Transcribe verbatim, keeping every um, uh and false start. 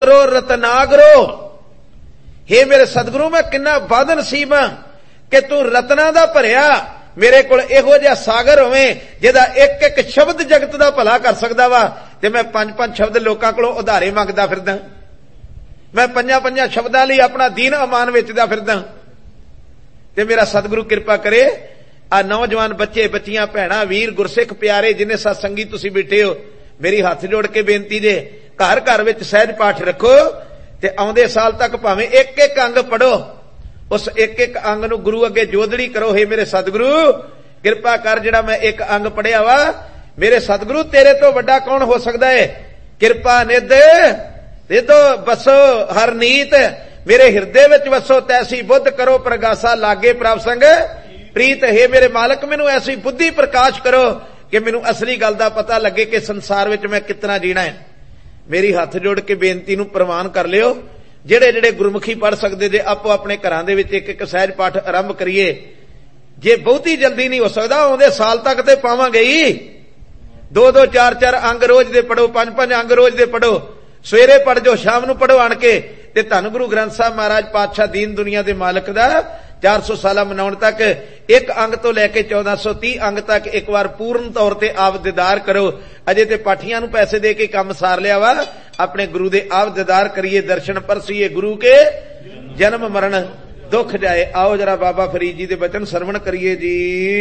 सागरो रतनागरो। हे मेरे सतगुरु मैं किन्ना बद नसीब हां कि तू रत्ना दा भरिया मेरे कोल इहो जिहा सागर होवे जिहदा एक एक शब्द जगत दा भला कर सकदा वा, ते मैं पंज पंज शब्द लोकां कोलों उधारे मंगदा फिरदा। मैं पंजा पंजा शब्दां लई अपना दीन अमान वेचदा फिरदा। ते मेरा सतगुरु कृपा करे आ नौजवान बच्चे बच्चियां भैणां वीर गुरसिख प्यारे जिन्ने सत्संगी तुसीं बैठे हो, मेरी हथ जोड़ के बेनती जे घर घर विच सहज पाठ रखो ते आउंदे साल तक भावें एक एक अंग पढ़ो, उस एक एक अंग नूं गुरु अगे जोदड़ी करो। हे मेरे सतगुरु कृपा कर जिहड़ा मैं एक अंग पढ़िया वा, मेरे सतगुरु तेरे तो वड्डा कौन हो सकदा है। कृपा निध रिदो बसो हर नीत, मेरे हिरदे विच वसो तैसी बुद्ध करो प्रगासा लागे प्रभ संग प्रीत। हे मेरे मालक मैनू ऐसी बुद्धि प्रकाश करो कि मैनू असली गल दा पता लगे कि संसार विच मैं कितना जीना है। मेरी हथ जोड़ के बेनती नूं प्रवान कर लियो। जेड़े जेड़े गुरमुखी पढ़ सकते जे आपो अपने घरां दे विच एक एक सहज पाठ आरंभ करिए। जे बहुती जल्दी नहीं हो सकदा आउंदे साल तक ते पावांगे ही। दो दो चार चार अंग रोज दे पढ़ो, पंज पंज अंग रोज दे पढ़ो, सवेरे पढ़ जो शाम नूं पढ़ो आण के। ते धन गुरु ग्रंथ साहब महाराज पातशाह दीन दुनिया दे मालक दा चार सौ साल मनाउण तक एक अंग तो लैके चौदह सौ तीह अंग तक एक बार पूर्ण तौर ते आप दीदार करो। अजे ते पाठियां नूं पैसे दे के काम सार लिया वा, अपने गुरु दे आप दीदार करिए, दर्शन परसीए, गुरु के जन्म मरण दुख जाए। आओ जरा बाबा फरीद जी दे बचन सरवण करिए जी।